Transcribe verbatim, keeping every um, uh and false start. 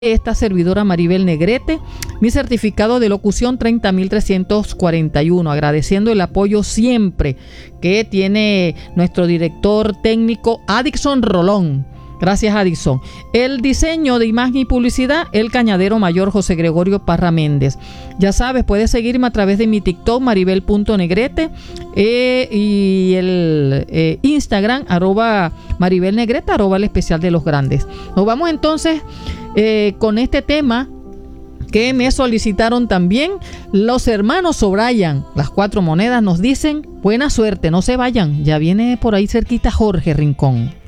esta servidora Maribel Negrete, mi certificado de locución treinta mil trescientos cuarenta y uno, agradeciendo el apoyo siempre que tiene nuestro director técnico Adixon Rolón. Gracias, Adixon. El diseño de imagen y publicidad, el cañadero mayor José Gregorio Parra Méndez. Ya sabes, puedes seguirme a través de mi TikTok, maribel punto negrete, eh, y el eh, Instagram, arroba Maribel Negrete, arroba el especial de los grandes. Nos vamos entonces eh, con este tema que me solicitaron también los hermanos O'Brien. Las cuatro monedas nos dicen, buena suerte, no se vayan, ya viene por ahí cerquita Jorge Rincón.